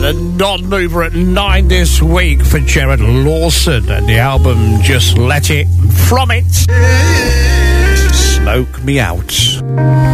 And a non-mover at 9 this week for Jared Lawson and the album Just Let It. From it, Smoke Me Out.